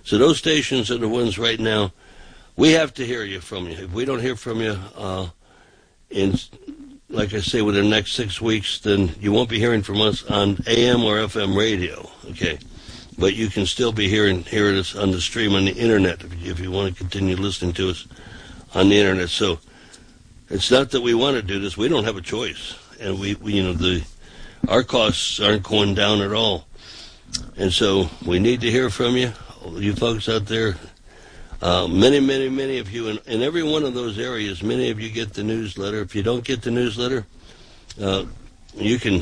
So those stations are the ones right now. We have to hear from you. If we don't hear from you, like I say, within the next 6 weeks, then you won't be hearing from us on AM or FM radio. Okay, but you can still be hearing us on the stream on the internet if you want to continue listening to us on the internet. So it's not that we want to do this; we don't have a choice, and our costs aren't going down at all, and so we need to hear from you, you folks out there. Many of you in every one of those areas. Many of you get the newsletter. If you don't get the newsletter, you can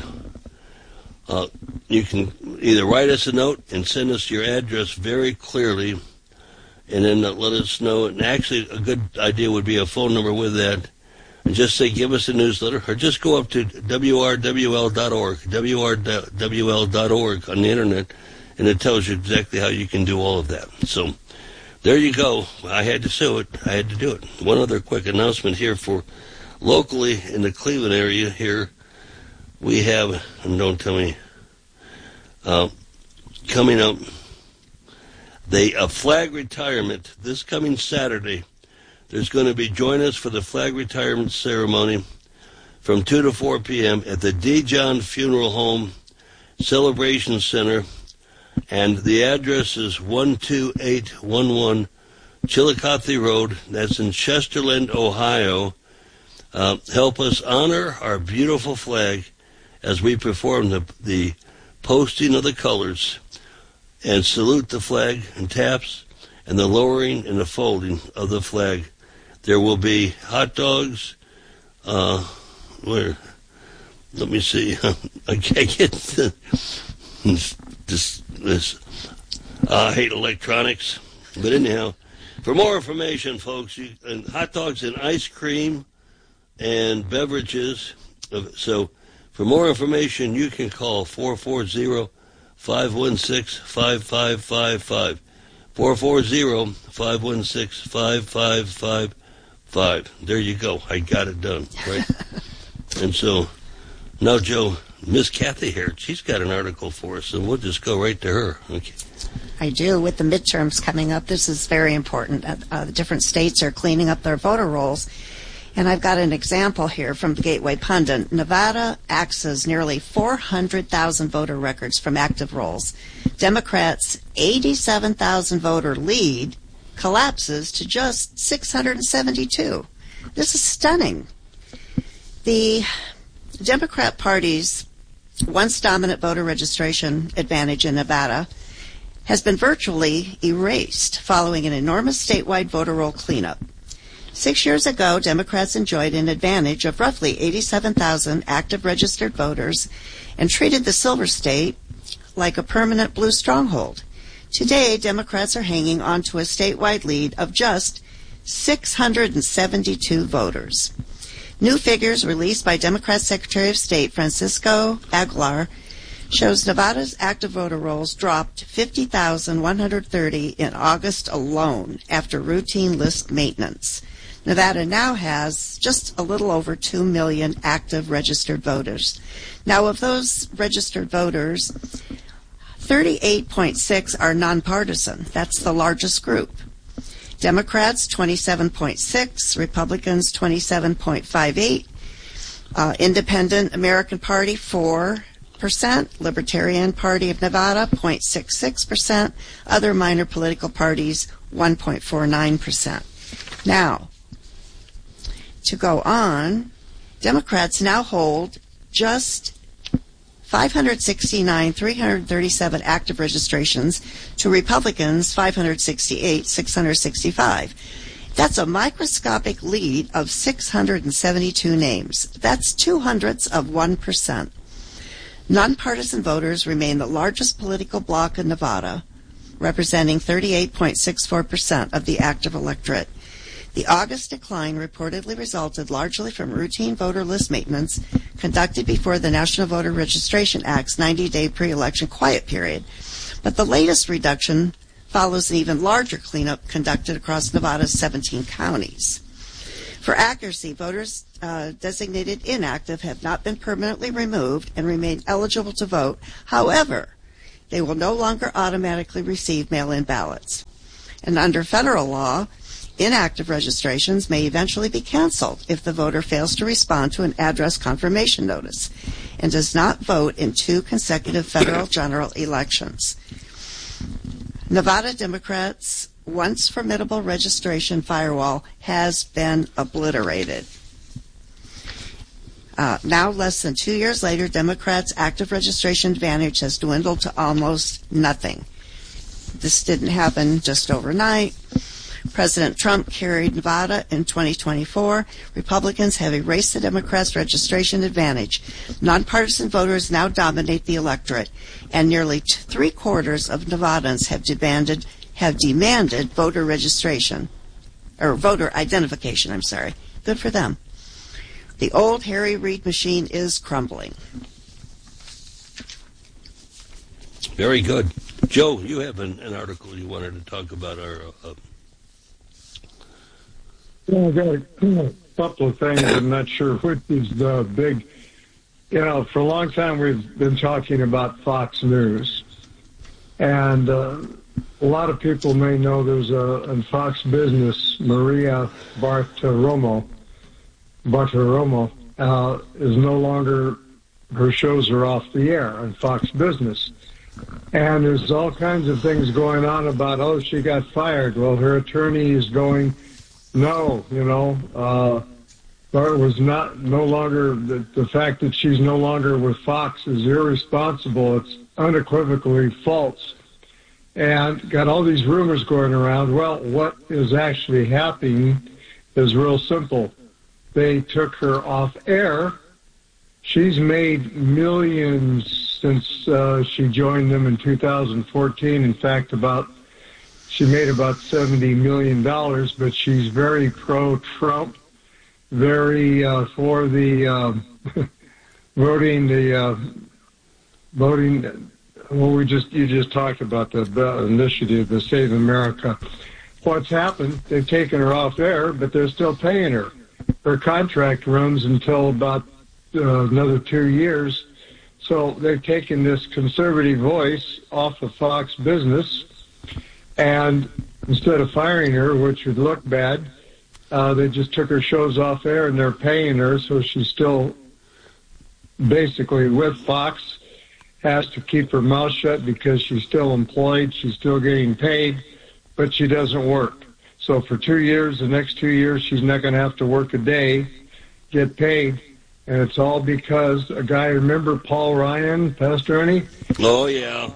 either write us a note and send us your address very clearly, and then let us know. And actually, a good idea would be a phone number with that. And just say, give us a newsletter, or just go up to wrwl.org, wrwl.org on the internet, and it tells you exactly how you can do all of that. So there you go. I had to do it. One other quick announcement here for locally in the Cleveland area here. We have, and don't tell me, coming up, a flag retirement this coming Saturday. There's going to be, join us for the flag retirement ceremony from 2 to 4 p.m. at the D. John Funeral Home Celebration Center. And the address is 12811 Chillicothe Road. That's in Chesterland, Ohio. Help us honor our beautiful flag as we perform the posting of the colors and salute the flag and taps and the lowering and the folding of the flag. There will be hot dogs. Let me see. I can't get this. I hate electronics. But anyhow, for more information, folks, and hot dogs and ice cream and beverages. So for more information, you can call 440-516-5555. 440-516-5555. There you go. I got it done, right? And so now, Joe, Miss Kathy here, she's got an article for us, and we'll just go right to her. Okay. I do. With the midterms coming up, this is very important. The different states are cleaning up their voter rolls. And I've got an example here from the Gateway Pundit. Nevada axes nearly 400,000 voter records from active rolls. Democrats' 87,000 voter lead collapses to just 672. This is stunning. The Democrat Party's once dominant voter registration advantage in Nevada has been virtually erased following an enormous statewide voter roll cleanup. 6 years ago, Democrats enjoyed an advantage of roughly 87,000 active registered voters and treated the Silver State like a permanent blue stronghold. Today, Democrats are hanging on to a statewide lead of just 672 voters. New figures released by Democrat Secretary of State Francisco Aguilar shows Nevada's active voter rolls dropped 50,130 in August alone after routine list maintenance. Nevada now has just a little over 2 million active registered voters. Now, of those registered voters, 38.6 are nonpartisan. That's the largest group. Democrats, 27.6, Republicans, 27.58, Independent American Party, 4%, Libertarian Party of Nevada, 0.66%, other minor political parties, 1.49%. Now, to go on, Democrats now hold just 337 active registrations to Republicans, 665. That's a microscopic lead of 672 names. That's 0.02%. Nonpartisan voters remain the largest political bloc in Nevada, representing 38.64% of the active electorate. The August decline reportedly resulted largely from routine voter list maintenance conducted before the National Voter Registration Act's 90-day pre-election quiet period. But the latest reduction follows an even larger cleanup conducted across Nevada's 17 counties. For accuracy, voters designated inactive have not been permanently removed and remain eligible to vote. However, they will no longer automatically receive mail-in ballots. And under federal law, inactive registrations may eventually be canceled if the voter fails to respond to an address confirmation notice and does not vote in 2 consecutive federal general elections. Nevada Democrats' once formidable registration firewall has been obliterated. Now, less than 2 years later, Democrats' active registration advantage has dwindled to almost nothing. This didn't happen just overnight. President Trump carried Nevada in 2024. Republicans have erased the Democrats' registration advantage. Nonpartisan voters now dominate the electorate, and nearly 3/4 of Nevadans have demanded voter registration, or voter identification, I'm sorry. Good for them. The old Harry Reid machine is crumbling. Very good. Joe, you have an article you wanted to talk about our... Well, I've got a couple of things. I'm not sure which is the big... for a long time we've been talking about Fox News. And a lot of people may know there's in Fox Business, Maria Bartiromo is no longer... Her shows are off the air on Fox Business. And there's all kinds of things going on about, she got fired. Well, her attorney is going... No, it was no longer, the fact that she's no longer with Fox is irresponsible. It's unequivocally false. And got all these rumors going around. Well, what is actually happening is real simple. They took her off air. She's made millions since she joined them in 2014. In fact, she made about $70 million, but she's very pro-Trump, very for the voting. Well, you just talked about the initiative, the Save America. What's happened? They've taken her off air, but they're still paying her. Her contract runs until about another 2 years. So they've taken this conservative voice off of Fox Business. And instead of firing her, which would look bad, they just took her shows off air and they're paying her, so she's still basically with Fox, has to keep her mouth shut because she's still employed, she's still getting paid, but she doesn't work. So for 2 years, the next 2 years, she's not going to have to work a day, get paid, and it's all because a guy, remember Paul Ryan, Pastor Ernie? Oh, yeah.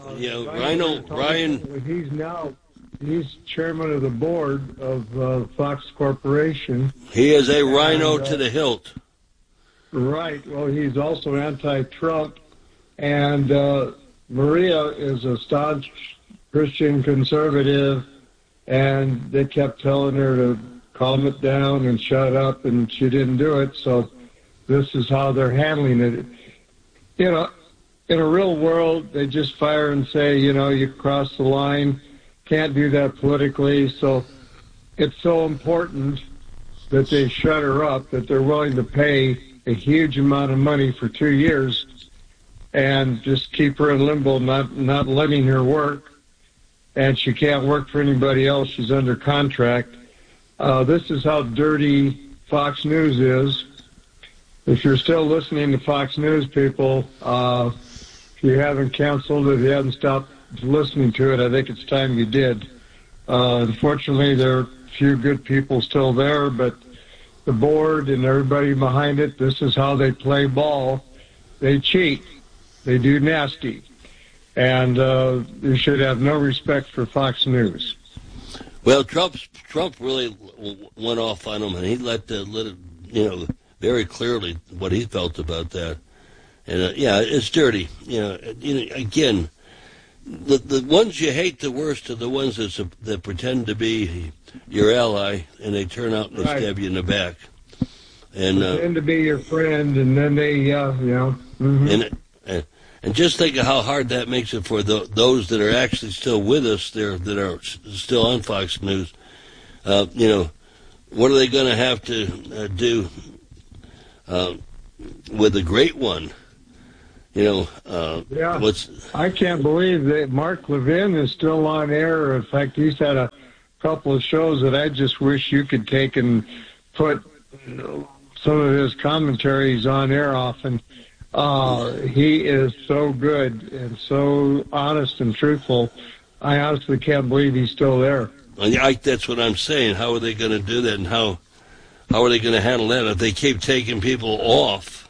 Ryan. He's chairman of the board of Fox Corporation. He is a rhino to the hilt. Right. Well, he's also anti-Trump. And Maria is a staunch Christian conservative, and they kept telling her to calm it down and shut up, and she didn't do it. So this is how they're handling it. In a real world, they just fire and say, you crossed the line. Can't do that politically, so it's so important that they shut her up, that they're willing to pay a huge amount of money for 2 years and just keep her in limbo, not letting her work, and she can't work for anybody else. She's under contract. This is how dirty Fox News is. If you're still listening to Fox News, people, if you haven't canceled it, if you haven't stopped listening to it, I think it's time you did. Unfortunately, there are a few good people still there, but the board and everybody behind it, this is how they play ball. They cheat. They do nasty. And you should have no respect for Fox News. Well, Trump really went off on him, and he let it, very clearly what he felt about that. And, it's dirty. Again, the ones you hate the worst are the ones that pretend to be your ally, and they turn out and stab you in the back. And pretend to be your friend, and then they, Mm-hmm. And just think of how hard that makes it for those that are actually still with us, that are still on Fox News. What are they going to have to do with the great one? I can't believe that Mark Levin is still on air. In fact, he's had a couple of shows that I just wish you could take and put some of his commentaries on air often. He is so good and so honest and truthful. I honestly can't believe he's still there. That's what I'm saying. How are they going to do that, and how are they going to handle that if they keep taking people off?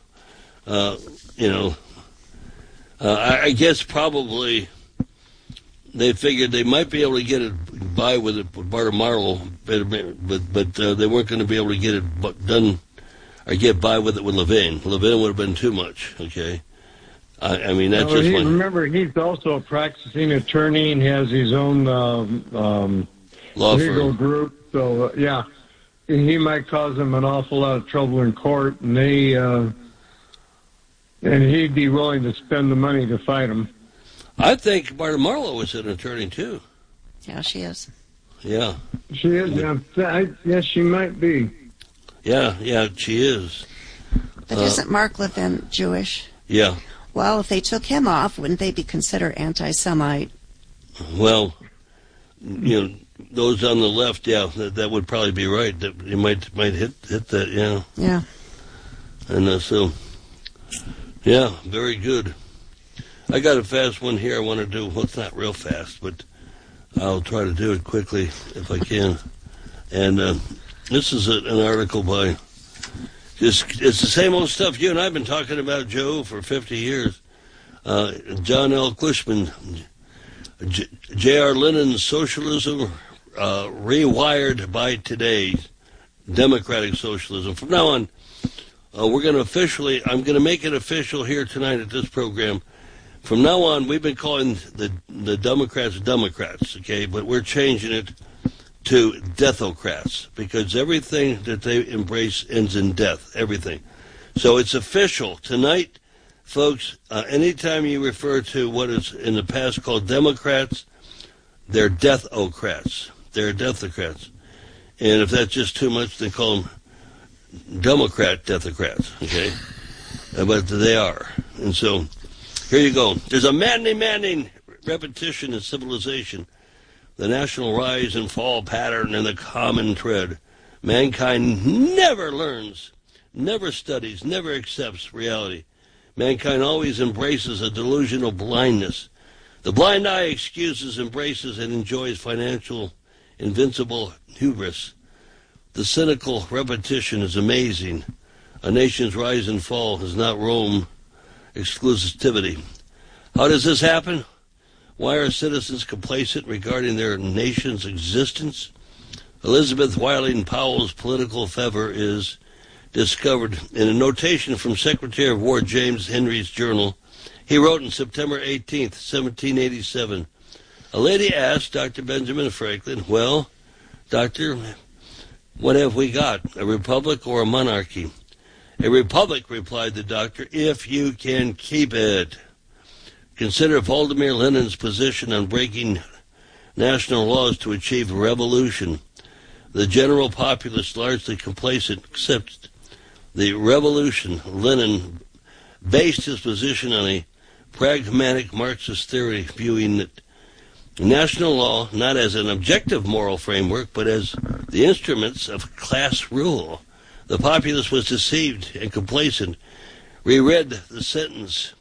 I guess probably they figured they might be able to get it by with it with Bart Marlow, but they weren't going to be able to get it done or get by with it with Levin. Levin would have been too much. Okay, I mean that's just one. Remember, he's also a practicing attorney and has his own law legal firm group. So yeah, he might cause them an awful lot of trouble in court, and and he'd be willing to spend the money to fight him. I think Marta Marlowe is an attorney, too. Yeah, she is. Yeah. She is. Yes, she might be. Yeah, she is. But isn't Mark Levin Jewish? Yeah. Well, if they took him off, wouldn't they be considered anti-Semite? Well, those on the left, yeah, that would probably be right. That you might hit that, yeah. Yeah. And so, yeah, very good. I got a fast one here I want to do. Well, it's not real fast, but I'll try to do it quickly if I can. And this is an article by, it's the same old stuff you and I have been talking about, Joe, for 50 years. John L. Cushman, J.R. Lenin's Socialism Rewired by Today's Democratic Socialism. From now on, I'm going to make it official here tonight at this program. From now on, we've been calling the Democrats Democrats, okay? But we're changing it to Deathocrats because everything that they embrace ends in death, everything. So it's official. Tonight, folks, anytime you refer to what is in the past called Democrats, they're Deathocrats. They're Deathocrats. And if that's just too much, they call them Democrat Deathocrats, okay? But they are. And so here you go. There's a maddening repetition in civilization, the national rise and fall pattern and the common thread. Mankind never learns, never studies, never accepts reality. Mankind always embraces a delusional blindness. The blind eye excuses, embraces, and enjoys financial, invincible hubris. The cynical repetition is amazing. A nation's rise and fall is not Rome exclusivity. How does this happen? Why are citizens complacent regarding their nation's existence? Elizabeth Weiling Powell's political fervor is discovered in a notation from Secretary of War James Henry's journal. He wrote on September 18th, 1787, a lady asked Dr. Benjamin Franklin, "Well, Doctor, what have we got, a republic or a monarchy?" "A republic," replied the doctor, "if you can keep it." Consider Vladimir Lenin's position on breaking national laws to achieve revolution. The general populace, largely complacent, accepted the revolution. Lenin based his position on a pragmatic Marxist theory, viewing that national law not as an objective moral framework, but as the instruments of class rule. The populace was deceived and complacent. Reread the sentence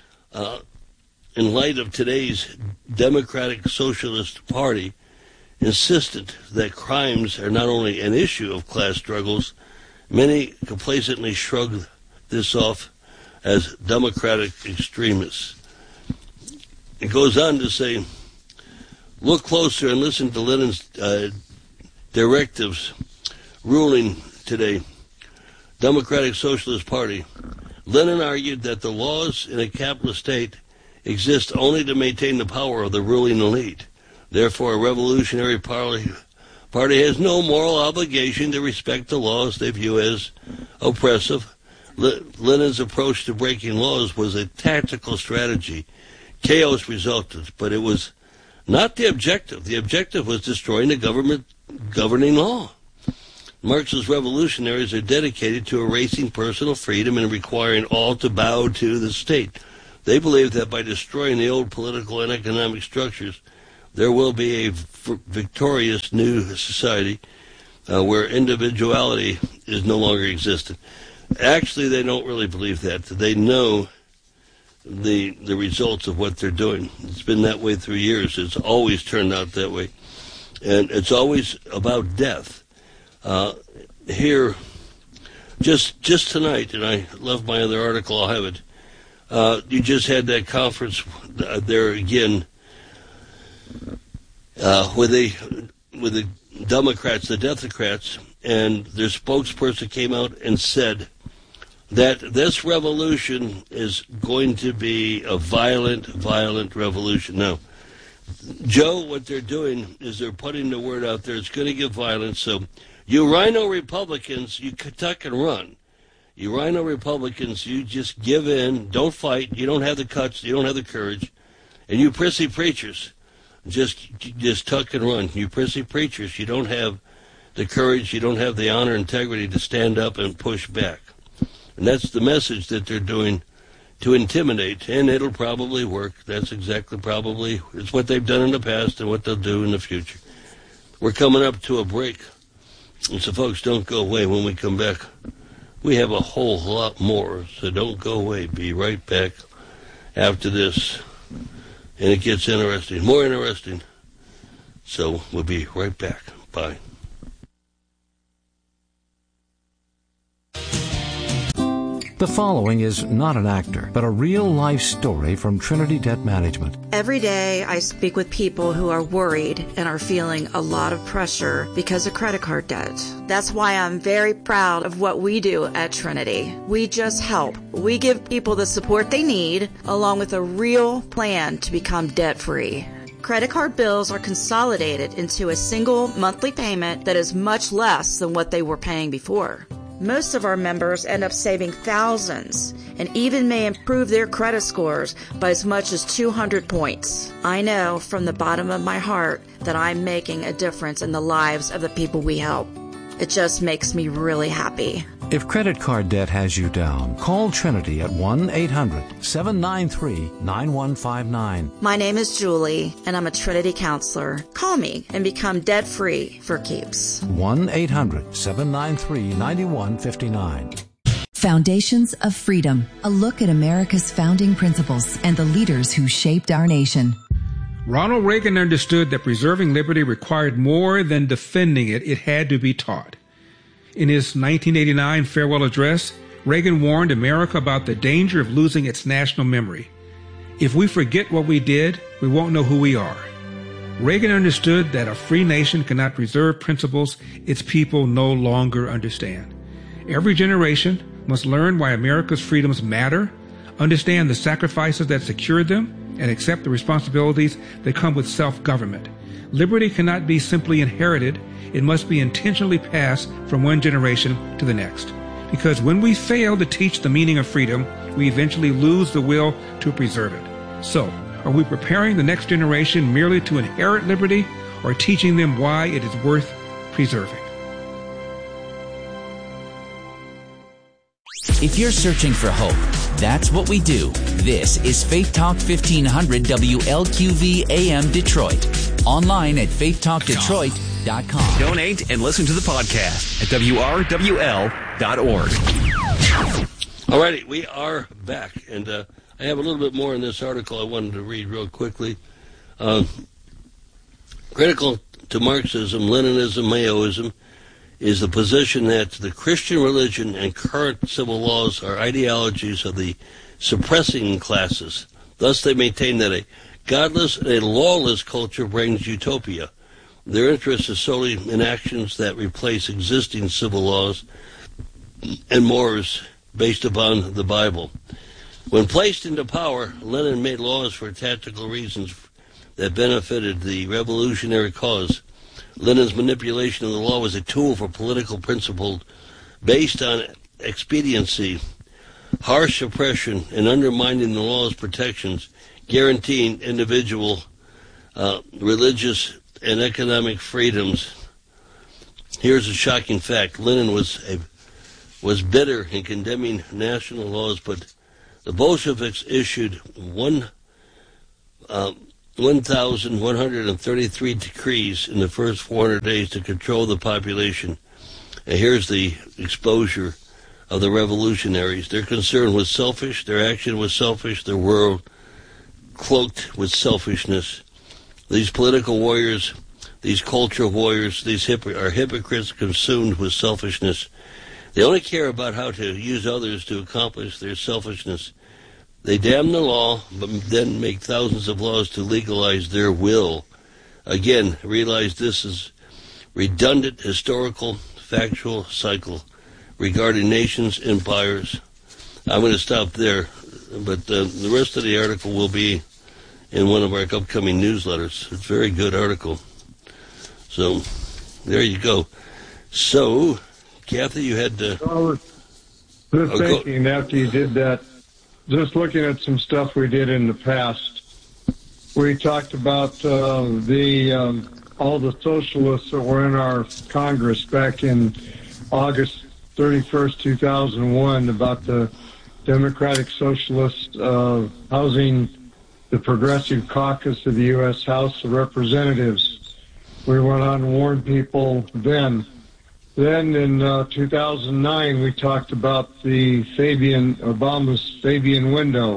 in light of today's Democratic Socialist Party, insistent that crimes are not only an issue of class struggles. Many complacently shrug this off as democratic extremists. It goes on to say, look closer and listen to Lenin's directives ruling today. Democratic Socialist Party. Lenin argued that the laws in a capitalist state exist only to maintain the power of the ruling elite. Therefore, a revolutionary party has no moral obligation to respect the laws they view as oppressive. Lenin's approach to breaking laws was a tactical strategy. Chaos resulted, but it was not the objective. The objective was destroying the government governing law. Marxist revolutionaries are dedicated to erasing personal freedom and requiring all to bow to the state. They believe that by destroying the old political and economic structures, there will be a victorious new society where individuality is no longer existent. Actually, they don't really believe that. They know the results of what they're doing. It's been that way through years. It's always turned out that way. And it's always about death. Here, just tonight, and I love my other article, I'll have it, you just had that conference there again with the Democrats, the Deathocrats, and their spokesperson came out and said that this revolution is going to be a violent revolution. Now, Joe, what they're doing is they're putting the word out there. It's going to give violence. So you rhino Republicans, you tuck and run. You rhino Republicans, you just give in, don't fight. You don't have the guts, you don't have the courage. And you prissy preachers, just tuck and run. You prissy preachers, you don't have the courage, you don't have the honor, integrity to stand up and push back. And that's the message that they're doing to intimidate, and it'll probably work. That's exactly probably, it's what they've done in the past and what they'll do in the future. We're coming up to a break, and so folks, don't go away. When we come back, we have a whole lot more, so don't go away. Be right back after this, and it gets interesting, more interesting. So we'll be right back. Bye. The following is not an actor, but a real-life story from Trinity Debt Management. Every day I speak with people who are worried and are feeling a lot of pressure because of credit card debt. That's why I'm very proud of what we do at Trinity. We just help. We give people the support they need, along with a real plan to become debt-free. Credit card bills are consolidated into a single monthly payment that is much less than what they were paying before. Most of our members end up saving thousands and even may improve their credit scores by as much as 200 points. I know from the bottom of my heart that I'm making a difference in the lives of the people we help. It just makes me really happy. If credit card debt has you down, call Trinity at 1-800-793-9159. My name is Julie, and I'm a Trinity counselor. Call me and become debt-free for keeps. 1-800-793-9159. Foundations of Freedom, a look at America's founding principles and the leaders who shaped our nation. Ronald Reagan understood that preserving liberty required more than defending it. It had to be taught. In his 1989 farewell address, Reagan warned America about the danger of losing its national memory. If we forget what we did, we won't know who we are. Reagan understood that a free nation cannot preserve principles its people no longer understand. Every generation must learn why America's freedoms matter, understand the sacrifices that secured them, and accept the responsibilities that come with self-government. Liberty cannot be simply inherited. It must be intentionally passed from one generation to the next. Because when we fail to teach the meaning of freedom, we eventually lose the will to preserve it. So, are we preparing the next generation merely to inherit liberty, or teaching them why it is worth preserving? If you're searching for hope, that's what we do. This is Faith Talk 1500 WLQV AM Detroit. Online at faithtalkdetroit.com. Donate and listen to the podcast at WRWL.org. All righty, we are back. And I have a little bit more in this article I wanted to read real quickly. Critical to Marxism, Leninism, Maoism is the position that the Christian religion and current civil laws are ideologies of the suppressing classes. Thus, they maintain that a godless and a lawless culture brings utopia. Their interest is solely in actions that replace existing civil laws and mores based upon the Bible. When placed into power, Lenin made laws for tactical reasons that benefited the revolutionary cause. Lenin's manipulation of the law was a tool for political principle based on expediency, harsh oppression, and undermining the law's protections, guaranteeing individual religious and economic freedoms. Here's a shocking fact. Lenin was bitter in condemning national laws, but the Bolsheviks issued one 1,133 decrees in the first 400 days to control the population. And here's the exposure of the revolutionaries. Their concern was selfish, their action was selfish, their world cloaked with selfishness. These political warriors, these cultural warriors, these are hypocrites consumed with selfishness. They only care about how to use others to accomplish their selfishness. They damn the law, but then make thousands of laws to legalize their will. Again, realize this is redundant, historical, factual cycle regarding nations, empires. I'm going to stop there, but the rest of the article will be in one of our upcoming newsletters. It's a very good article. So, there you go. So, Kathy, you had to... I was just thinking after you did that, just looking at some stuff we did in the past, we talked about all the socialists that were in our Congress back in August 31st, 2001, about the Democratic Socialists housing the Progressive Caucus of the U.S. House of Representatives. We went on to warn people then. Then in 2009, we talked about Obama's Fabian window.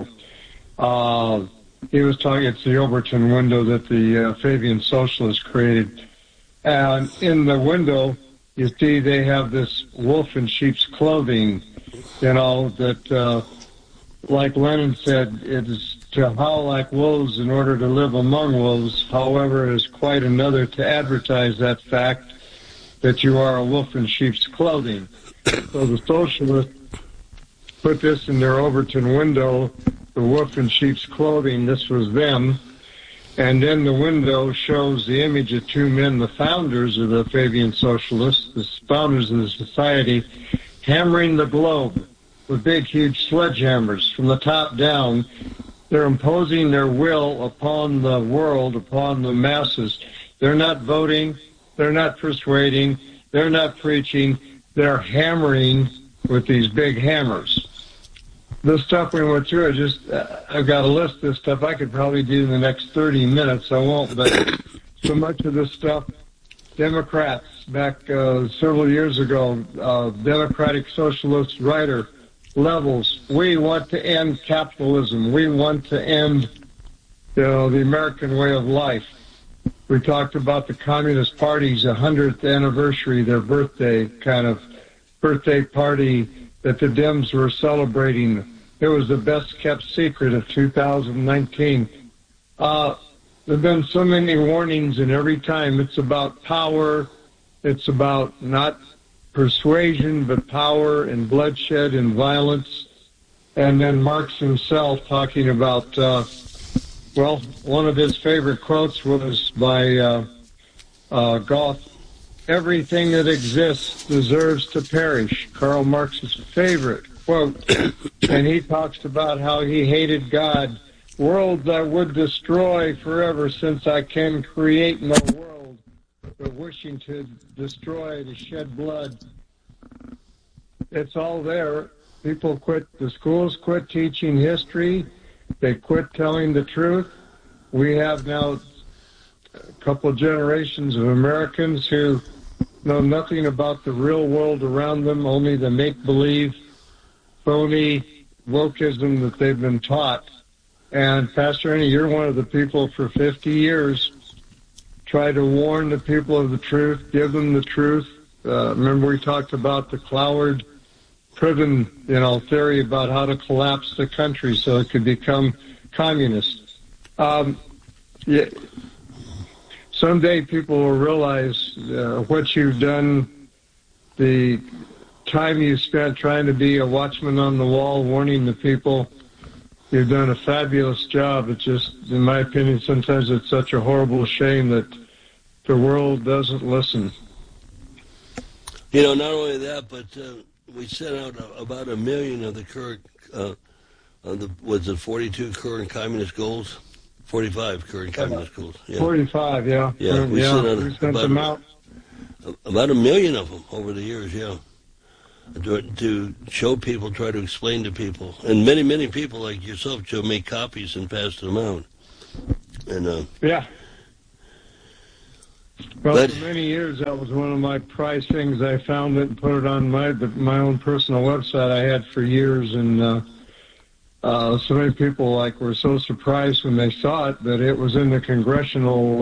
He was talking, it's the Overton window that the Fabian socialists created. And in the window, you see they have this wolf in sheep's clothing, that, like Lenin said, it is to howl like wolves in order to live among wolves. However, it is quite another to advertise that fact that you are a wolf in sheep's clothing. So the socialists put this in their Overton window, the wolf in sheep's clothing. This was them. And then the window shows the image of two men, the founders of the Fabian Socialists, the founders of the society, hammering the globe with big, huge sledgehammers from the top down. They're imposing their will upon the world, upon the masses. They're not voting. They're not persuading. They're not preaching. They're hammering with these big hammers. The stuff we went through, I've got a list of this stuff I could probably do in the next 30 minutes. I won't, but so much of this stuff, Democrats back several years ago, Democratic Socialist writer Levels, we want to end capitalism. We want to end the American way of life. We talked about the Communist Party's 100th anniversary, their birthday party that the Dems were celebrating. It was the best kept secret of 2019. There have been so many warnings, and every time it's about power. It's about not persuasion, but power and bloodshed and violence. And then Marx himself talking about, one of his favorite quotes was by Goethe, everything that exists deserves to perish. Karl Marx's favorite quote. And he talks about how he hated God. Worlds I would destroy forever, since I can create no world, but wishing to destroy, to shed blood. It's all there. People quit, the schools quit teaching history. They quit telling the truth. We have now a couple of generations of Americans who know nothing about the real world around them, only the make-believe, phony wokeism that they've been taught. And Pastor Ernie, you're one of the people for 50 years try to warn the people of the truth, give them the truth. Remember we talked about the Cloward-Priven, theory about how to collapse the country so it could become communist. Someday people will realize what you've done, the time you spent trying to be a watchman on the wall, warning the people. You've done a fabulous job. It's just, in my opinion, sometimes it's such a horrible shame that the world doesn't listen. Not only that, but we sent out about 1 million of the current, 42 current communist goals? 45 current communist goals. Yeah. 45, yeah. Yeah, we sent them out. About 1 million of them over the years, yeah. To show people, try to explain to people. And many, many people like yourself, Joe, make copies and pass them out. And yeah. Well, for many years, that was one of my prized things. I found it and put it on my own personal website I had for years, and so many people were so surprised when they saw it that it was in the congressional,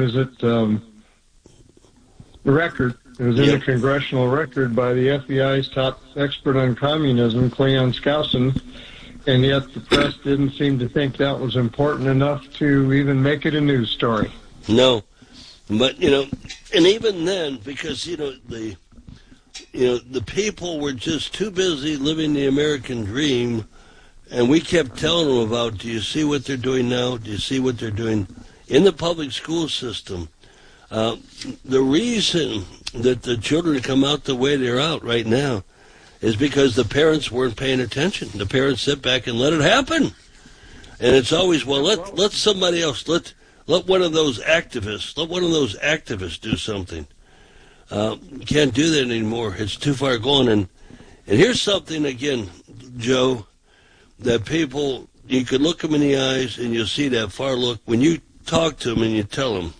record. It was in the congressional record by the FBI's top expert on communism, Cleon Skousen, and yet the press didn't seem to think that was important enough to even make it a news story. No. But, and even then, because, the people were just too busy living the American dream, and we kept telling them about, do you see what they're doing now? Do you see what they're doing in the public school system? The reason that the children come out the way they're out right now is because the parents weren't paying attention. The parents sit back and let it happen. And it's always, let somebody else, let one of those activists do something. You can't do that anymore. It's too far gone. And here's something, again, Joe, that people, you can look them in the eyes and you'll see that far look. When you talk to them and you tell them,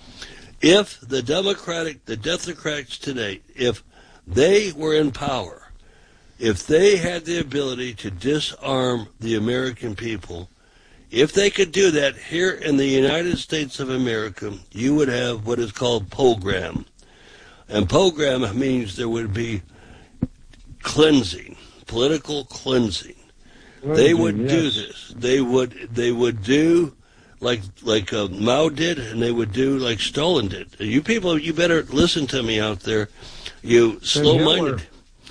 if the Democrats today, if they were in power, if they had the ability to disarm the American people, if they could do that here in the United States of America, you would have what is called program. And program means there would be cleansing, political cleansing. They would do this. They would do like Mao did, and they would do like Stalin did. You people, you better listen to me out there. You slow-minded,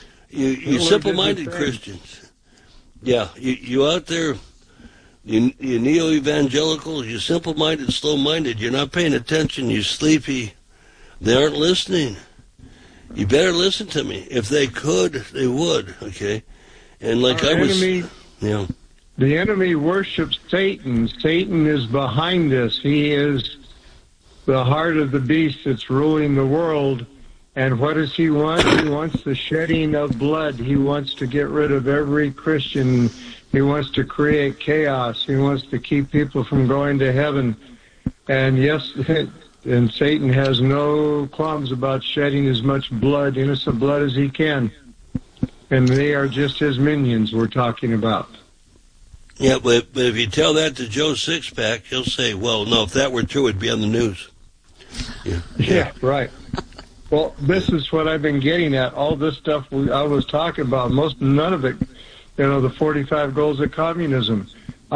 you simple-minded Christians. Yeah, you out there. You neo-evangelicals, you simple-minded, slow-minded, you're not paying attention, you sleepy. They aren't listening. You better listen to me. If they could, they would, okay? And like the enemy worships Satan. Satan is behind this. He is the heart of the beast that's ruling the world. And what does he want? He wants the shedding of blood. He wants to get rid of every Christian. He wants to create chaos. He wants to keep people from going to heaven. And yes, and Satan has no qualms about shedding as much blood, innocent blood, as he can. And they are just his minions we're talking about. Yeah, but if you tell that to Joe Sixpack, he'll say, well, no, if that were true, it'd be on the news. Yeah, right. Well, this is what I've been getting at. All this stuff I was talking about, none of it, the 45 goals of communism.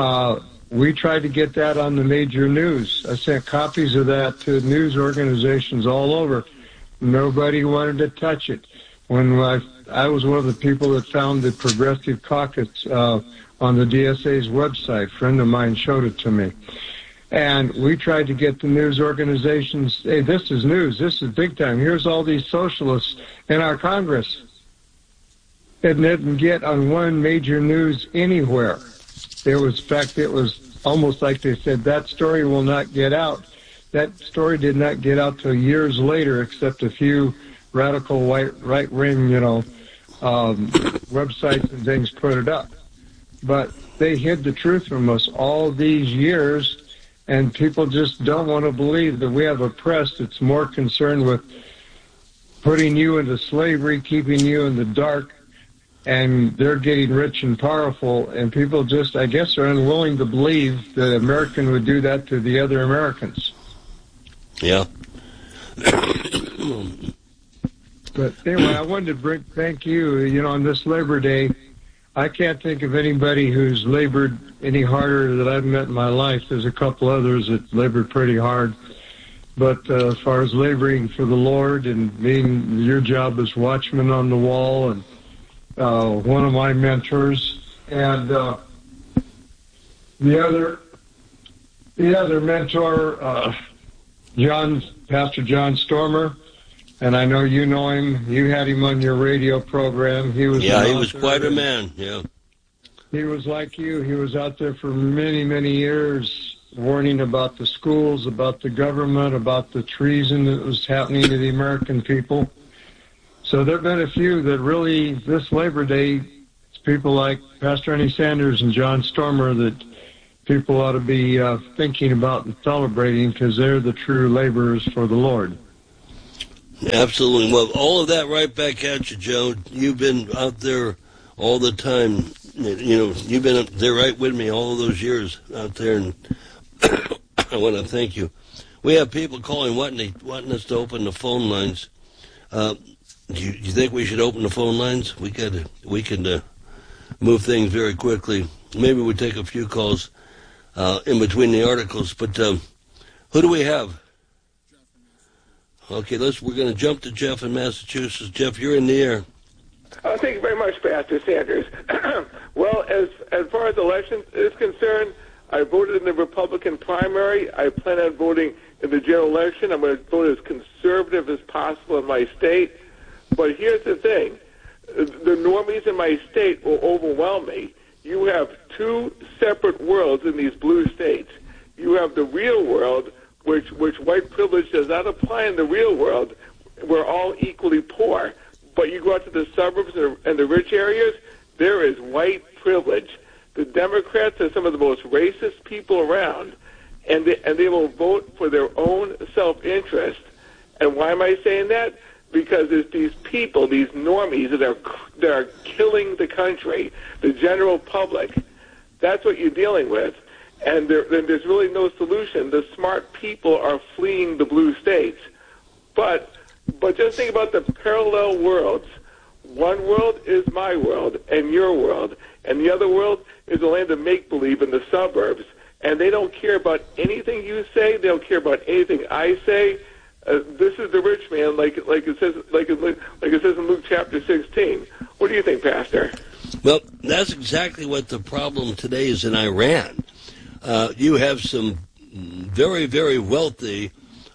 We tried to get that on the major news. I sent copies of that to news organizations all over. Nobody wanted to touch it. When I was one of the people that found the Progressive Caucus on the DSA's website. A friend of mine showed it to me. And we tried to get the news organizations, hey, this is news, this is big time. Here's all these socialists in our Congress. It didn't get on one major news anywhere. It was almost like they said, that story will not get out. That story did not get out till years later, except a few radical right-wing, websites and things put it up. But they hid the truth from us all these years, and people just don't want to believe that we have a press that's more concerned with putting you into slavery, keeping you in the dark, and they're getting rich and powerful, and people just, I guess, are unwilling to believe that an American would do that to the other Americans. Yeah. But anyway, I wanted to thank you, on this Labor Day. I can't think of anybody who's labored any harder that I've met in my life. There's a couple others that labored pretty hard. But as far as laboring for the Lord and being your job as watchman on the wall, and one of my mentors, and the other mentor, Pastor John Stormer, and I know you know him. You had him on your radio program. He was quite a man. Yeah, he was like you. He was out there for many, many years, warning about the schools, about the government, about the treason that was happening to the American people. So there have been a few that really, this Labor Day, it's people like Pastor Ernie Sanders and John Stormer that people ought to be thinking about and celebrating, because they're the true laborers for the Lord. Absolutely. Well, all of that right back at you, Joe. You've been out there all the time. You know, you've been up there right with me all of those years out there, and I want to thank you. We have people calling wanting us to open the phone lines. Do you think we should open the phone lines? We can move things very quickly. Maybe we'll take a few calls in between the articles. But who do we have? Okay, we're going to jump to Jeff in Massachusetts. Jeff, you're in the air. Thank you very much, Pastor Sanders. Well, as far as elections is concerned, I voted in the Republican primary. I plan on voting in the general election. I'm going to vote as conservative as possible in my state. But here's the thing. The normies in my state will overwhelm me. You have two separate worlds in these blue states. You have the real world, which white privilege does not apply in the real world. We're all equally poor. But you go out to the suburbs and the rich areas, there is white privilege. The Democrats are some of the most racist people around, and they will vote for their own self-interest. And why am I saying that? Because there's these people, these normies, that are killing the country, the general public. That's what you're dealing with. And there's really no solution. The smart people are fleeing the blue states. But just think about the parallel worlds. One world is my world and your world, and the other world is a land of make-believe in the suburbs. And they don't care about anything you say. They don't care about anything I say. This is the rich man, like it says in Luke chapter 16. What do you think, Pastor? Well, that's exactly what the problem today is in Iran. You have some very, very wealthy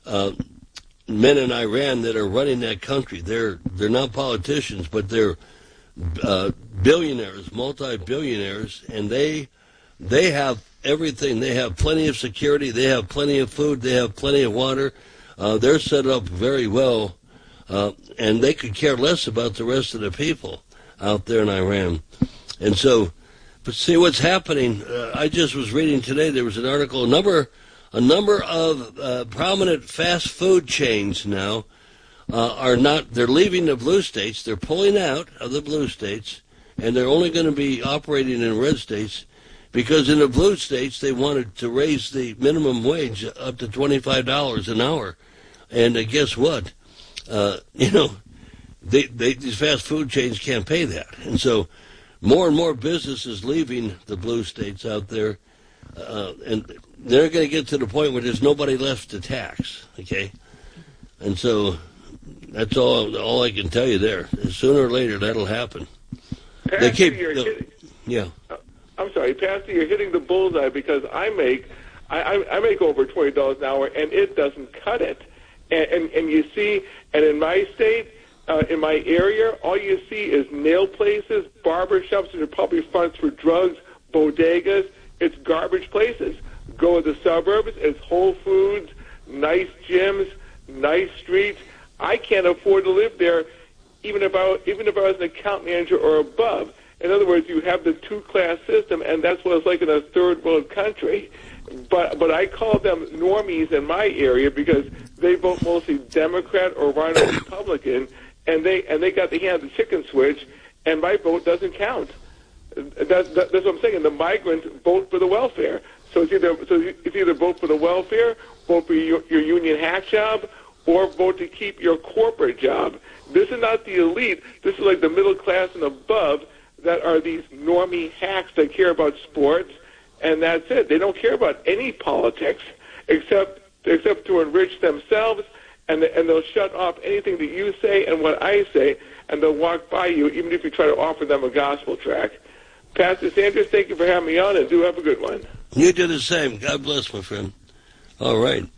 men in Iran that are running that country. They're not politicians, but they're billionaires, multi-billionaires, and they have everything. They have plenty of security. They have plenty of food. They have plenty of water. They're set up very well, and they could care less about the rest of the people out there in Iran. And so, but see what's happening. I just was reading today. There was an article. A number of prominent fast food chains now they're leaving the blue states. They're pulling out of the blue states, and they're only going to be operating in red states because in the blue states they wanted to raise the minimum wage up to $25 an hour. And guess what? These fast food chains can't pay that. And so more and more businesses leaving the blue states out there, and they're going to get to the point where there's nobody left to tax, okay? And so that's all I can tell you there. Sooner or later, that'll happen. Pastor, yeah. I'm sorry, Pastor, you're hitting the bullseye because I make over $20 an hour, and it doesn't cut it. And you see, and in my state, in my area, all you see is nail places, barber shops that are probably fronts for drugs, bodegas. It's garbage places. Go to the suburbs, it's Whole Foods, nice gyms, nice streets. I can't afford to live there, even if I was an account manager or above. In other words, you have the two-class system, and that's what it's like in a third-world country. But I call them normies in my area because they vote mostly Democrat or run a Republican, and they got the hand of the chicken switch, and my vote doesn't count. That's what I'm saying. The migrants vote for the welfare. So it's either vote for the welfare, vote for your union hack job, or vote to keep your corporate job. This is not the elite. This is like the middle class and above that are these normie hacks that care about sports, and that's it. They don't care about any politics except to enrich themselves, and they'll shut off anything that you say and what I say, and they'll walk by you even if you try to offer them a gospel track. Pastor Sanders, thank you for having me on, and do have a good one. You do the same. God bless, my friend. All right.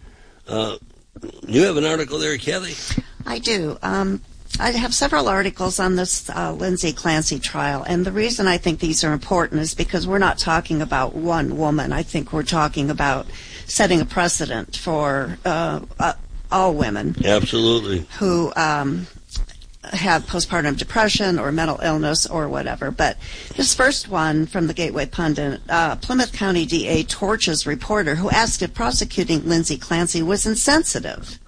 You have an article there, Kathy? I do. I have several articles on this Lindsay Clancy trial, and the reason I think these are important is because we're not talking about one woman. I think we're talking about setting a precedent for all women. Absolutely. Who have postpartum depression or mental illness or whatever. But this first one from the Gateway Pundit, Plymouth County DA torches reporter who asked if prosecuting Lindsay Clancy was insensitive.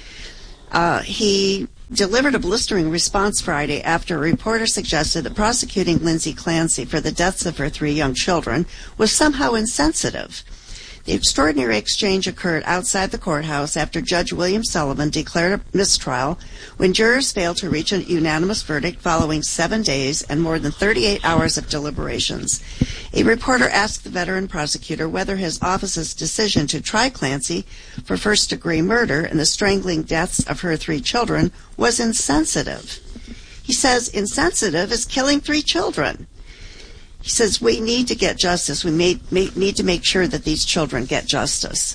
He delivered a blistering response Friday after a reporter suggested that prosecuting Lindsay Clancy for the deaths of her 3 young children was somehow insensitive. The extraordinary exchange occurred outside the courthouse after Judge William Sullivan declared a mistrial when jurors failed to reach a unanimous verdict following 7 days and more than 38 hours of deliberations. A reporter asked the veteran prosecutor whether his office's decision to try Clancy for first-degree murder and the strangling deaths of her 3 children was insensitive. He says insensitive is killing 3 children. He says, we need to get justice. We need to make sure that these children get justice.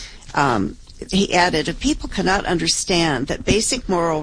He added, if people cannot understand that basic moral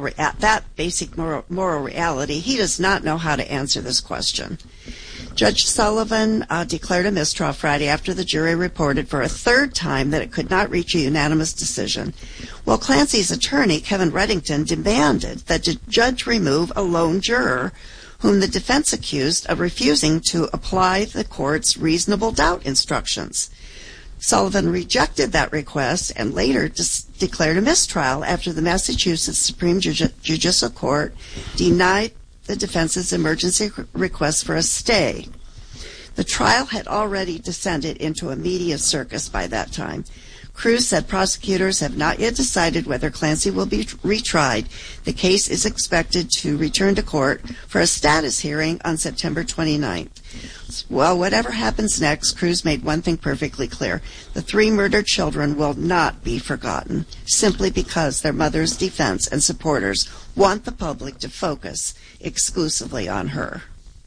reality, he does not know how to answer this question. Judge Sullivan declared a mistrial Friday after the jury reported for a 3rd time that it could not reach a unanimous decision. Well, Clancy's attorney, Kevin Reddington, demanded that the judge remove a lone juror whom the defense accused of refusing to apply the court's reasonable doubt instructions. Sullivan rejected that request and later declared a mistrial after the Massachusetts Supreme Judicial Court denied the defense's emergency request for a stay. The trial had already descended into a media circus by that time. Cruz said prosecutors have not yet decided whether Clancy will be retried. The case is expected to return to court for a status hearing on September 29th. Well, whatever happens next, Cruz made one thing perfectly clear. The 3 murdered children will not be forgotten, simply because their mother's defense and supporters want the public to focus exclusively on her.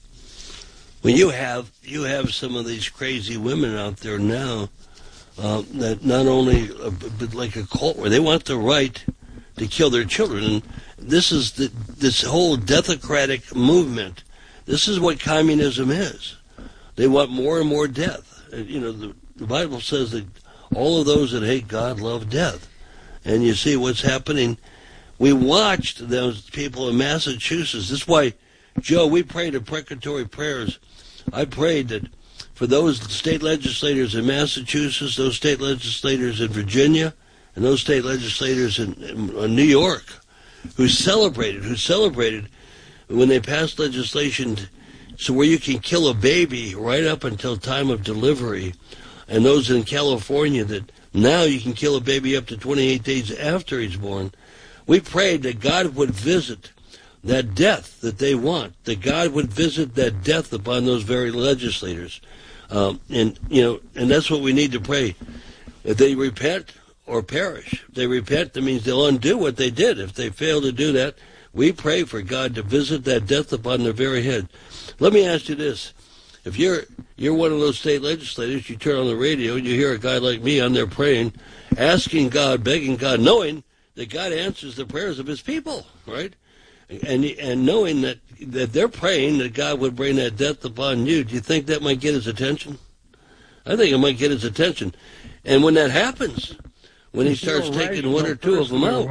Well, you have some of these crazy women out there now that not only but like a cult where they want the right to kill their children. And this is this whole deathocratic movement. This is what communism is. They want more and more death. You know, the Bible says that all of those that hate God love death. And you see what's happening. We watched those people in Massachusetts. This is why, Joe, we prayed imprecatory prayers. I prayed that for those state legislators in Massachusetts, those state legislators in Virginia, and those state legislators in New York, who celebrated when they passed legislation so where you can kill a baby right up until time of delivery, and those in California that now you can kill a baby up to 28 days after he's born. We prayed that God would visit that death that they want, that God would visit that death upon those very legislators. And that's what we need to pray. If they repent or perish, if they repent, that means they'll undo what they did. If they fail to do that, we pray for God to visit that death upon their very head. Let me ask you this. If you're one of those state legislators, you turn on the radio and you hear a guy like me on there praying, asking God, begging God, knowing that God answers the prayers of his people, right? And knowing that they're praying that God would bring that death upon you, do you think that might get his attention? I think it might get his attention. And when that happens, when he starts taking 1 or 2 of them out.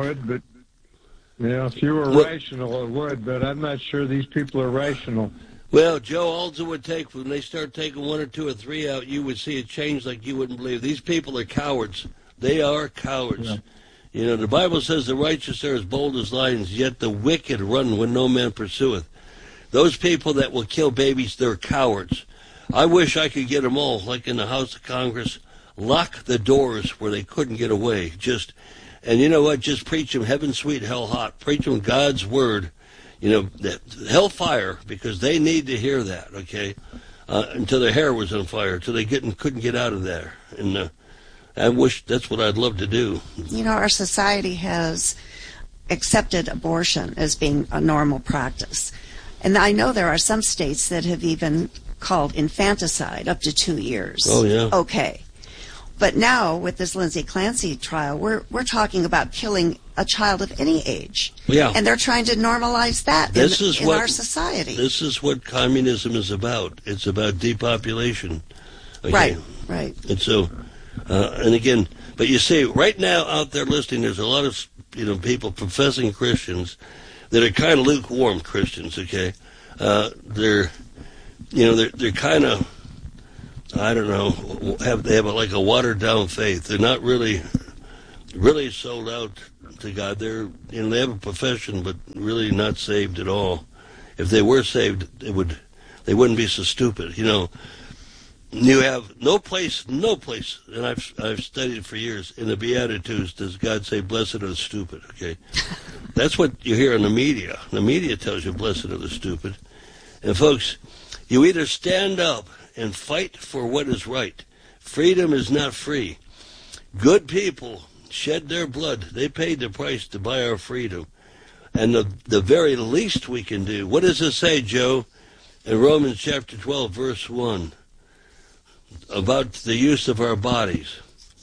If you were rational, it would, but I'm not sure these people are rational. Well, Joe, all it would take when they start taking 1 or 2 or 3 out, you would see a change like you wouldn't believe. These people are cowards. They are cowards. Yeah. You know, the Bible says the righteous are as bold as lions, yet the wicked run when no man pursueth. Those people that will kill babies, they're cowards. I wish I could get them all, like in the House of Congress, lock the doors where they couldn't get away. And you know what? Just preach them heaven sweet, hell hot. Preach them God's word. You know, hellfire, because they need to hear that, okay? Until their hair was on fire, until they couldn't get out of there. And I wish that's what I'd love to do. You know, our society has accepted abortion as being a normal practice. And I know there are some states that have even called infanticide up to 2 years. Oh, yeah. Okay. But now, with this Lindsay Clancy trial, we're talking about killing a child of any age. Yeah. And they're trying to normalize that in our society. This is what communism is about. It's about depopulation. Okay? Right. And so, and again, but you see, right now out there listening, there's a lot of people, professing Christians, that are kind of lukewarm Christians. Okay, they're kind of, I don't know, they have like a watered down faith. They're not really sold out to God. They have a profession, but really not saved at all. If they were saved, they wouldn't be so stupid. You have no place, and I've studied for years, in the Beatitudes does God say, blessed are the stupid, okay? That's what you hear in the media. The media tells you, blessed are the stupid. And folks, you either stand up and fight for what is right. Freedom is not free. Good people shed their blood. They paid the price to buy our freedom. And the very least we can do, what does it say, Joe, in Romans chapter 12, verse 1? About the use of our bodies.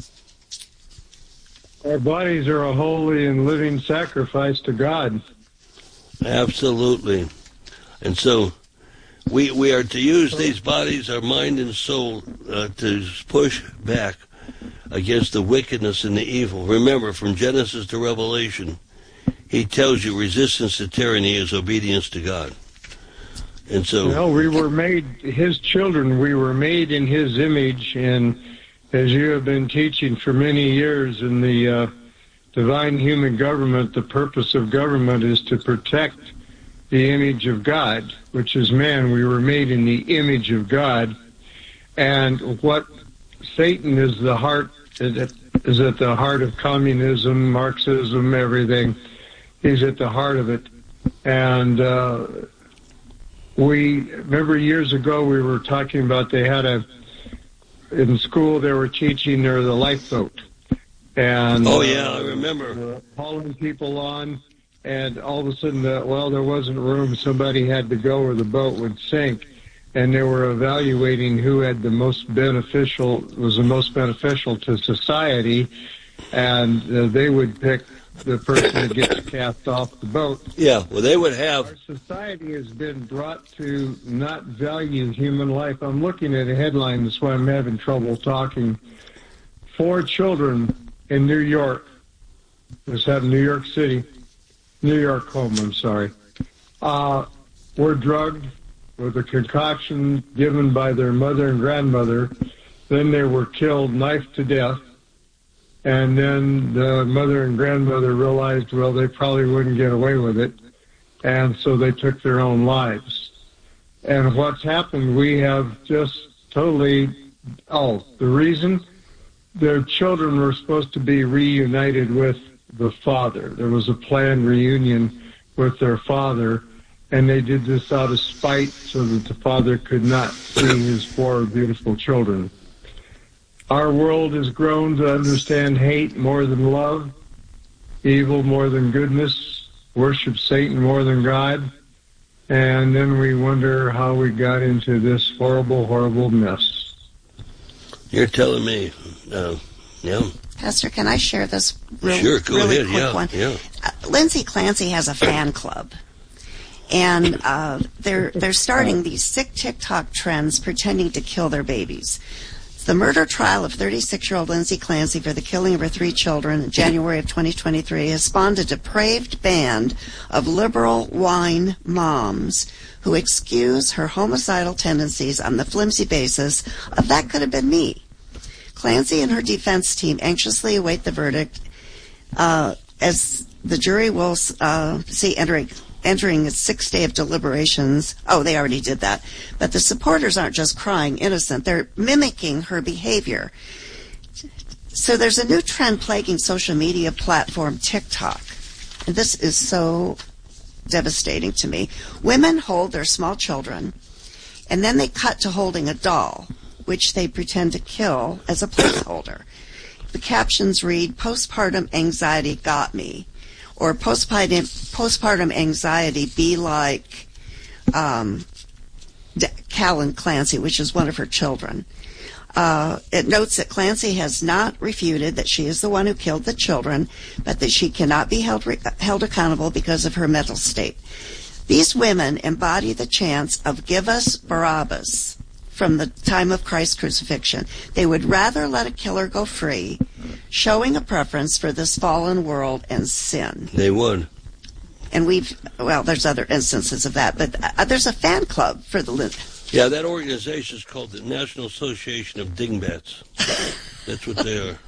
Our bodies are a holy and living sacrifice to God. Absolutely. And so we are to use these bodies, our mind and soul, to push back against the wickedness and the evil. Remember, from Genesis to Revelation, he tells you resistance to tyranny is obedience to God. And so, we were made his children. We were made in his image, and as you have been teaching for many years in the divine human government, the purpose of government is to protect the image of God, which is man. We were made in the image of God, and what Satan is at the heart of communism, Marxism, everything. He's at the heart of it, and we remember years ago we were talking about in school they were teaching the lifeboat. And oh yeah, I remember. Hauling people on, and all of a sudden, there wasn't room. Somebody had to go or the boat would sink. And they were evaluating who had was the most beneficial to society, and they would pick the person that gets cast off the boat. Yeah, well, they would have. Our society has been brought to not value human life. I'm looking at a headline, that's why I'm having trouble talking. 4 children in New York, this happened in New York home, were drugged with a concoction given by their mother and grandmother. Then they were killed, knifed to death. And then the mother and grandmother realized, they probably wouldn't get away with it. And so they took their own lives. And what's happened, we have just totally, the reason their children were supposed to be reunited with the father. There was a planned reunion with their father, and they did this out of spite so that the father could not see his 4 beautiful children. Our world has grown to understand hate more than love, evil more than goodness, worship Satan more than God, and then we wonder how we got into this horrible, horrible mess. You're telling me, yeah. Pastor, can I share this really quick one? Yeah. Lindsay Clancy has a fan club. And they're starting these sick TikTok trends pretending to kill their babies. The murder trial of 36-year-old Lindsay Clancy for the killing of her 3 children in January of 2023 has spawned a depraved band of liberal wine moms who excuse her homicidal tendencies on the flimsy basis of that could have been me. Clancy and her defense team anxiously await the verdict as the jury will see entering its 6th day of deliberations. Oh, they already did that. But the supporters aren't just crying innocent. They're mimicking her behavior. So there's a new trend plaguing social media platform TikTok. And this is so devastating to me. Women hold their small children, and then they cut to holding a doll, which they pretend to kill as a placeholder. The captions read, "Postpartum anxiety got me," or postpartum anxiety be like Callan Clancy, which is one of her children. It notes that Clancy has not refuted that she is the one who killed the children, but that she cannot be held accountable because of her mental state. These women embody the chants of "Give us Barabbas" from the time of Christ's crucifixion. They would rather let a killer go free, showing a preference for this fallen world and sin. They would. And there's other instances of that, but there's a fan club for the Yeah, that organization is called the National Association of Dingbats. That's what they are.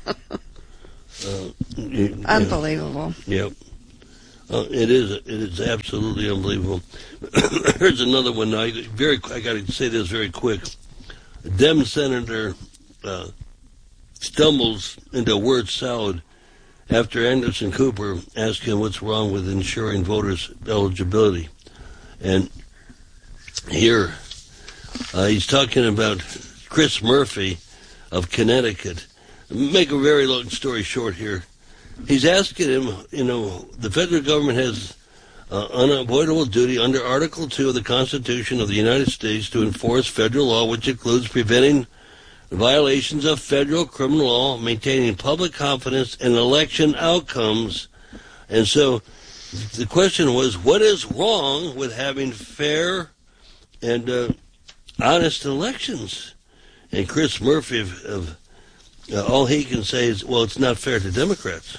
Unbelievable. Yep. It is absolutely unbelievable. Here's another one. I got to say this very quick. A Dem senator stumbles into a word salad after Anderson Cooper asked him what's wrong with ensuring voters' eligibility. And here he's talking about Chris Murphy of Connecticut. Make a very long story short here. He's asking him, the federal government has unavoidable duty under Article 2 of the Constitution of the United States to enforce federal law, which includes preventing violations of federal criminal law, maintaining public confidence in election outcomes. And so the question was, what is wrong with having fair and honest elections? And Chris Murphy all he can say is, well, it's not fair to Democrats.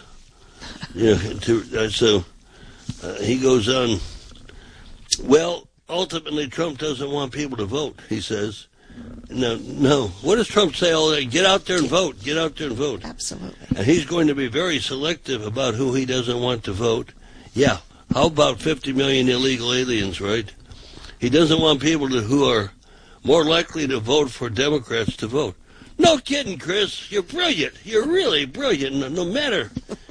So he goes on, well, ultimately Trump doesn't want people to vote, he says. No. What does Trump say all day? Get out there and vote. Get out there and vote. Absolutely. And he's going to be very selective about who he doesn't want to vote. Yeah. How about 50 million illegal aliens, right? He doesn't want people who are more likely to vote for Democrats to vote. No kidding, Chris. You're brilliant. You're really brilliant. No matter.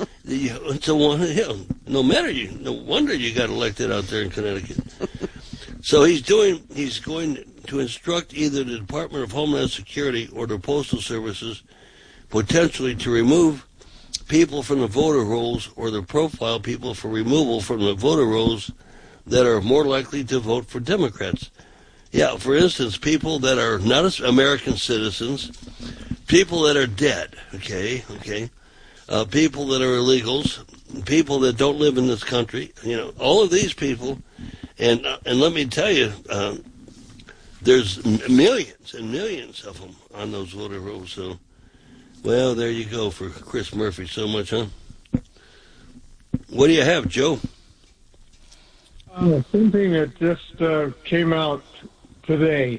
No wonder you got elected out there in Connecticut. So he's going to instruct either the Department of Homeland Security or the Postal Services potentially to remove people from the voter rolls or to profile people for removal from the voter rolls that are more likely to vote for Democrats. Yeah, for instance, people that are not American citizens, people that are dead, okay, people that are illegals, people that don't live in this country, all of these people, and let me tell you, there's millions and millions of them on those voter rolls. So, well, there you go for Chris Murphy. So much, huh? What do you have, Joe? Something that just came out today.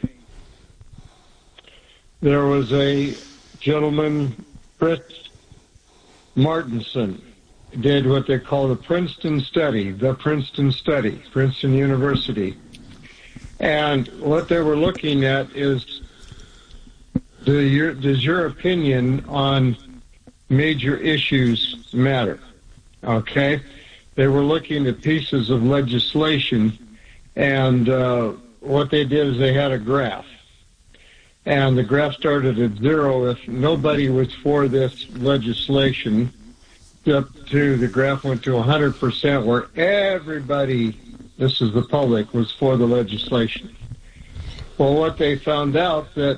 There was a gentleman, Chris Martenson, did what they call the Princeton Study, Princeton University. And what they were looking at is, does your opinion on major issues matter? Okay? They were looking at pieces of legislation, and what they did is they had a graph. And the graph started at 0 if nobody was for this legislation, up to the graph went to 100% where everybody, this is the public, was for the legislation. Well, what they found out that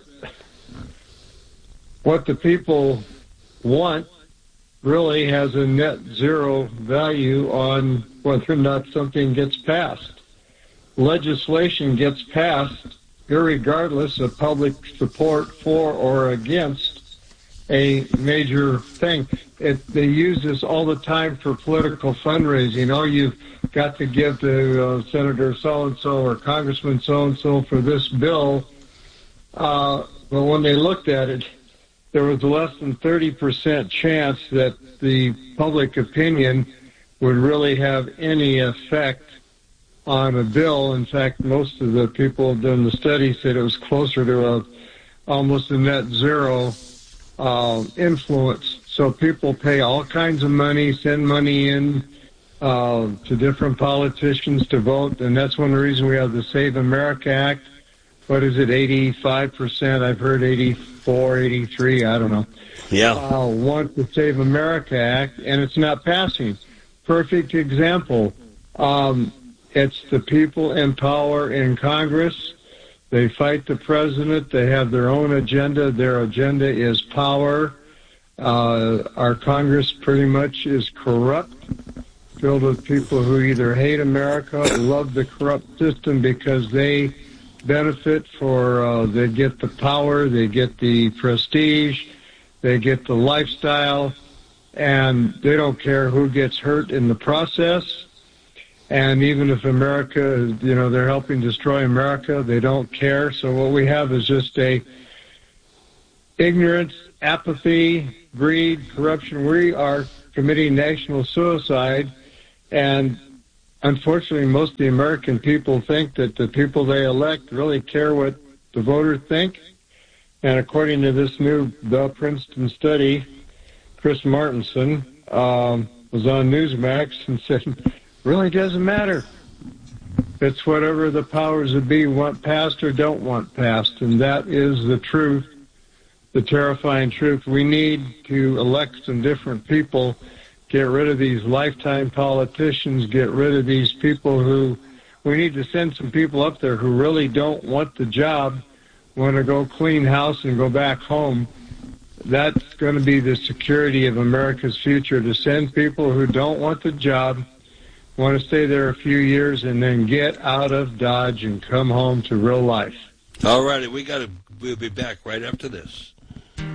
what the people want really has a net zero value on whether or not something gets passed. Legislation gets passed irregardless of public support for or against a major thing. They use this all the time for political fundraising. Oh, you've got to give to Senator so-and-so or Congressman so-and-so for this bill. But when they looked at it, there was less than 30% chance that the public opinion would really have any effect on a bill. In fact, most of the people doing the study said it was closer to almost a net zero influence. So people pay all kinds of money, send money in to different politicians to vote, and that's one reason we have the Save America Act. What is it, 85%? I've heard 84, 83, I don't know. Yeah. Want the Save America Act, and it's not passing. Perfect example. It's the people in power in Congress. They fight the president. They have their own agenda. Their agenda is power. Our Congress pretty much is corrupt, filled with people who either hate America or love the corrupt system because they benefit they get the power, they get the prestige, they get the lifestyle, and they don't care who gets hurt in the process. And even if America, they're helping destroy America, they don't care. So what we have is just a ignorance, apathy, greed, corruption. We are committing national suicide, and unfortunately most of the American people think that the people they elect really care what the voters think. And according to this new Princeton study, Chris Martenson was on Newsmax and said, really doesn't matter. It's whatever the powers that be want passed or don't want passed, and that is the truth, the terrifying truth. We need to elect some different people, get rid of these lifetime politicians, get rid of these people we need to send some people up there who really don't want the job, want to go clean house and go back home. That's going to be the security of America's future, to send people who don't want the job, want to stay there a few years, and then get out of Dodge and come home to real life. All righty, we'll be back right after this.